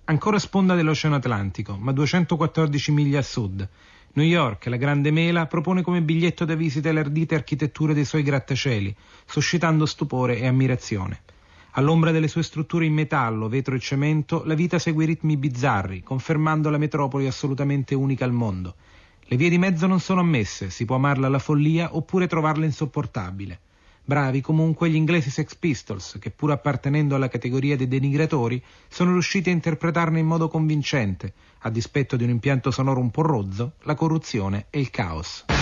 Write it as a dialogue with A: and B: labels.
A: Ancora sponda dell'Oceano Atlantico, ma 214 miglia a sud. New York, la grande mela, propone come biglietto da visita le ardite architetture dei suoi grattacieli, suscitando stupore e ammirazione. All'ombra delle sue strutture in metallo, vetro e cemento, la vita segue ritmi bizzarri, confermando la metropoli assolutamente unica al mondo. Le vie di mezzo non sono ammesse, si può amarla alla follia oppure trovarla insopportabile. Bravi comunque gli inglesi Sex Pistols, che pur appartenendo alla categoria dei denigratori, sono riusciti a interpretarne in modo convincente, a dispetto di un impianto sonoro un po' rozzo, la corruzione e il caos.